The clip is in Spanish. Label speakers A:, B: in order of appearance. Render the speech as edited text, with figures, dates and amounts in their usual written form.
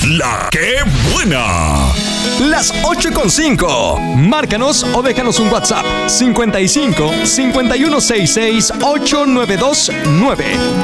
A: ¡La que buena!
B: Las 8:05. Márcanos o déjanos un WhatsApp. 55 5166 8929.